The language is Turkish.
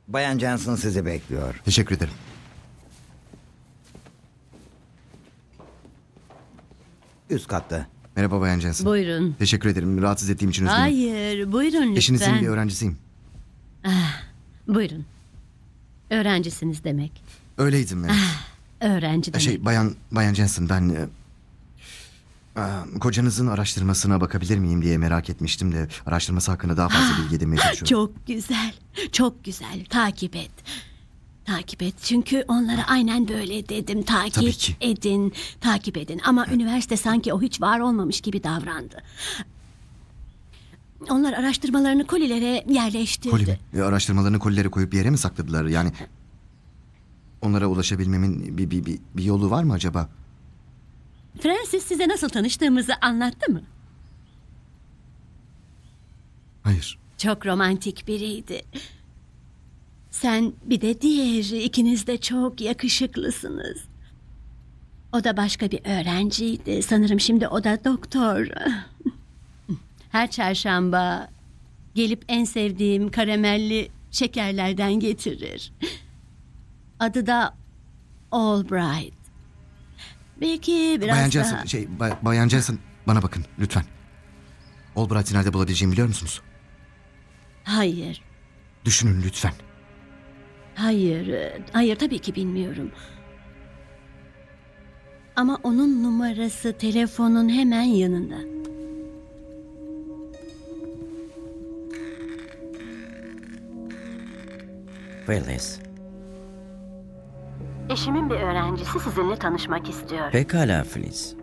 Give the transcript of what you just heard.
Bayan Johnson sizi bekliyor. Teşekkür ederim. Üst katta. Merhaba Bayan Jensen. Buyurun. Teşekkür ederim. Rahatsız ettiğim için üzgünüm. Hayır, buyurun lütfen. Eşinizin bir öğrencisiyim. Buyurun. Öğrencisiniz demek. Öyleydim evet. Öğrenci demek. Bayan Jensen ben... kocanızın araştırmasına bakabilir miyim diye merak etmiştim de... araştırması hakkında daha fazla bilgi edinmeye çalışıyorum. Çok güzel, çok güzel. Takip et. Takip et çünkü onlara aynen böyle dedim. Tabii Takip ki. edin, takip edin. Ama üniversite sanki o hiç var olmamış gibi davrandı. Onlar araştırmalarını kolilere yerleştirdi. Koli mi? Araştırmalarını kolilere koyup bir yere mi sakladılar? Yani... onlara ulaşabilmemin bir yolu var mı acaba? Francis size nasıl tanıştığımızı anlattı mı? Hayır. Çok romantik biriydi. Sen bir de diğeri, ikiniz de çok yakışıklısınız. O da başka bir öğrenciydi. Sanırım şimdi o da doktor. Her çarşamba gelip en sevdiğim karamelli şekerlerden getirir. Adı da Albright. Belki biraz Bayan daha... Jensen, Bayan Jensen bana bakın lütfen. Albright'i nerede bulabileceğimi biliyor musunuz? Hayır, Düşünün lütfen. hayır tabii ki bilmiyorum. Ama onun numarası telefonun hemen yanında. Phyllis. Eşimin bir öğrencisi sizinle tanışmak istiyor. Pekala Phyllis.